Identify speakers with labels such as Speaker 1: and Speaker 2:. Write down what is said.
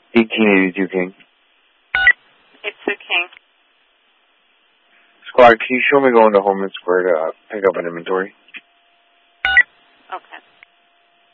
Speaker 1: 1882 King.
Speaker 2: 82 King.
Speaker 1: Squad, can you show me going to Holman Square to pick up an inventory?